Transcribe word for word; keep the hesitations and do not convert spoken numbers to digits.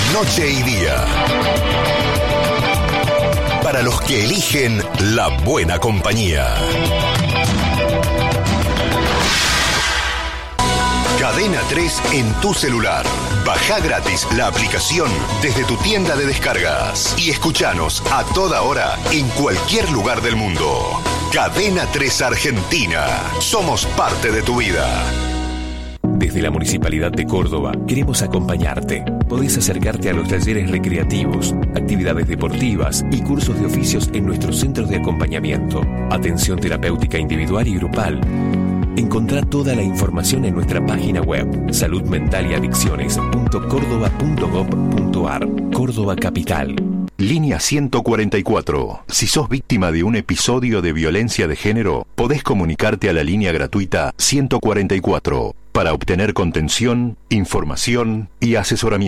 Noche y día. Para los que eligen la buena compañía. Cadena tres en tu celular. Bajá gratis la aplicación desde tu tienda de descargas y escuchanos a toda hora en cualquier lugar del mundo. Cadena tres Argentina. Somos parte de tu vida. Desde la Municipalidad de Córdoba queremos acompañarte. Podés acercarte a los talleres recreativos, actividades deportivas y cursos de oficios en nuestros centros de acompañamiento. Atención terapéutica individual y grupal. Encontrá toda la información en nuestra página web salud mental y adicciones punto córdoba punto gob punto ar. Córdoba Capital. Línea ciento cuarenta y cuatro. Si sos víctima de un episodio de violencia de género, podés comunicarte a la línea gratuita ciento cuarenta y cuatro para obtener contención, información y asesoramiento.